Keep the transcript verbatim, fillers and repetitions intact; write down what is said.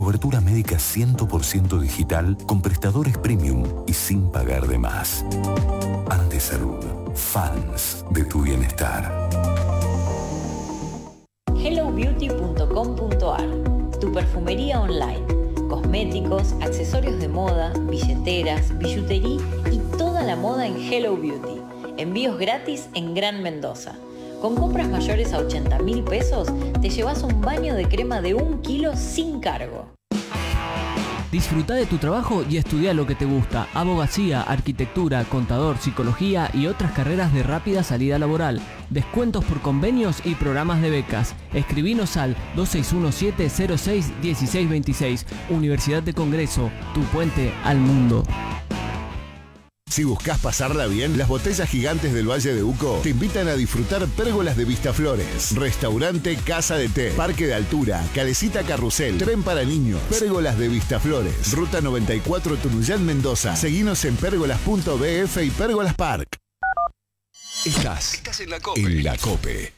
Cobertura médica cien por ciento digital con prestadores premium y sin pagar de más. Andesalud, fans de tu bienestar. hello beauty punto com punto ar, tu perfumería online. Cosméticos, accesorios de moda, billeteras, billutería y toda la moda en Hello Beauty. Envíos gratis en Gran Mendoza. Con compras mayores a ochenta mil pesos, te llevas un baño de crema de un kilo sin cargo. Disfruta de tu trabajo y estudia lo que te gusta. Abogacía, arquitectura, contador, psicología y otras carreras de rápida salida laboral. Descuentos por convenios y programas de becas. Escribinos al dos seis uno siete cero seis uno seis dos seis. Universidad de Congreso, tu puente al mundo. Si buscas pasarla bien, las botellas gigantes del Valle de Uco te invitan a disfrutar pérgolas de Vistaflores, restaurante Casa de Té, parque de altura, calecita carrusel, tren para niños, pérgolas de Vistaflores, ruta noventa y cuatro Tunuyán Mendoza. Seguinos en pérgolas punto b f y Pérgolas Park. Estás, Estás en la Cope. En la Cope.